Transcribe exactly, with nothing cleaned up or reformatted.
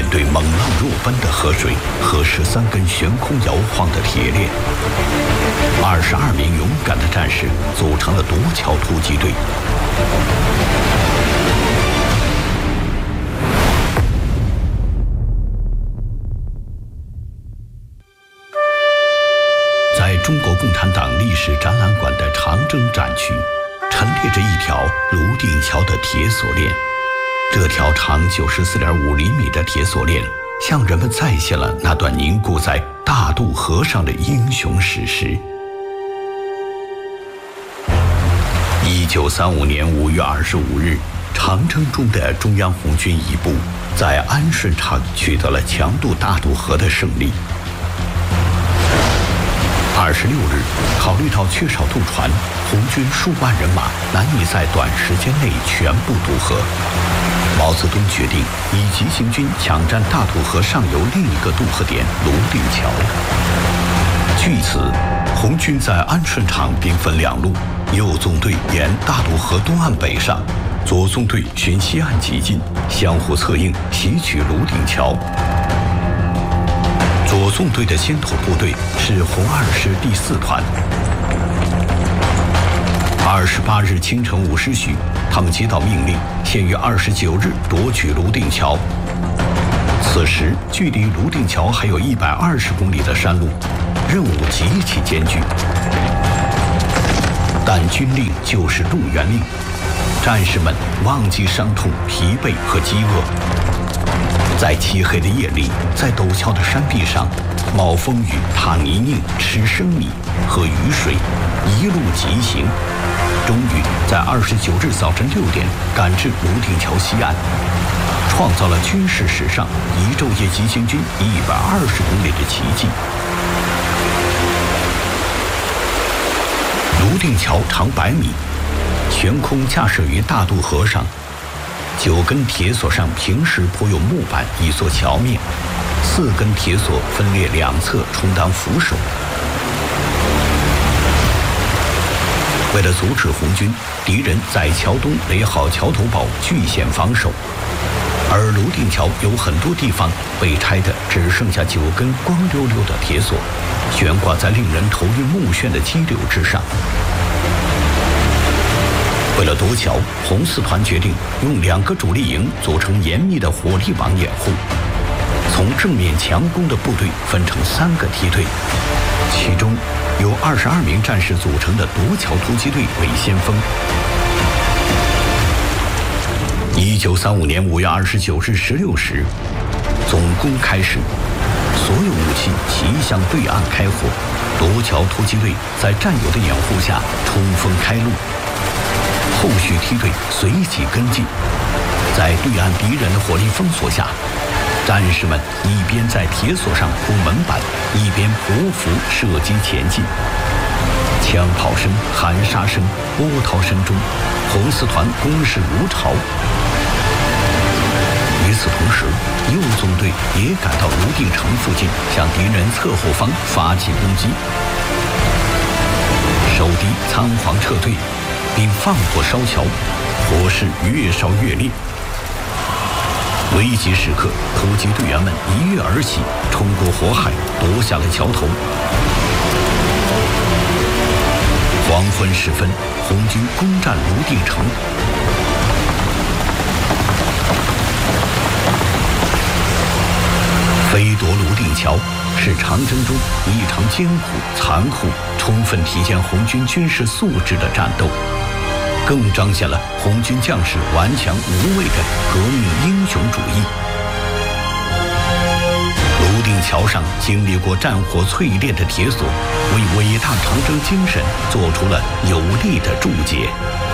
对猛浪若奔的河水和十三根悬空摇晃的铁链，二十二名勇敢的战士组成了夺桥突击队。在中国共产党历史展览馆的长征展区，陈列着一条泸定桥的铁锁链。这条长九十四点五厘米的铁锁链，向人们再现了那段凝固在大渡河上的英雄史诗。一九三五年五月二十五日，长征中的中央红军一部在安顺场取得了强渡大渡河的胜利。二十六日，考虑到缺少渡船，红军数万人马难以在短时间内全部渡河，毛泽东决定以急行军抢占大渡河上游另一个渡河点泸定桥。据此，红军在安顺场兵分两路，右纵队沿大渡河东岸北上，左纵队循西岸急进，相互策应，袭取泸定桥。左纵队的先头部队是红二师第四团。二十八日清晨五时许，他们接到命令，限于二十九日夺取泸定桥。此时距离泸定桥还有一百二十公里的山路，任务极其艰巨。但军令就是路员令，战士们忘记伤痛、疲惫和饥饿。在漆黑的夜里，在陡峭的山壁上，冒风雨、踏泥泞、吃生米、喝雨水，一路疾行，终于在二十九日早晨六点赶至泸定桥西岸，创造了军事史上一昼夜急行军一百二十公里的奇迹。泸定桥长百米，悬空架设于大渡河上。九根铁索上平时铺有木板以作桥面，四根铁索分列两侧充当扶手。为了阻止红军，敌人在桥东垒好桥头堡，据险防守。而泸定桥有很多地方被拆的只剩下九根光溜溜的铁索，悬挂在令人头晕目眩的激流之上。为了夺桥，红四团决定用两个主力营组成严密的火力网掩护，从正面强攻的部队分成三个梯队，其中由二十二名战士组成的夺桥突击队为先锋。一九三五年五月二十九日十六时，总攻开始，所有武器齐向对岸开火，夺桥突击队在战友的掩护下冲锋开路。后续梯队随即跟进，在对岸敌人的火力封锁下，战士们一边在铁索上铺门板，一边匍匐射击前进。枪炮声、喊杀声、波涛声中，红四团攻势如潮。与此同时，右纵队也赶到泸定城附近，向敌人侧后方发起攻击。守敌仓皇撤退，并放火烧桥，火势越烧越烈。危急时刻，突击队员们一跃而起，冲过火海，夺下了桥头。黄昏时分，红军攻占泸定城。飞夺泸定桥是长征中一场艰苦、残酷、充分体现红军军事素质的战斗，更彰显了红军将士顽强无畏的革命英雄主义。泸定桥上经历过战火淬炼的铁索，为伟大长征精神做出了有力的注解。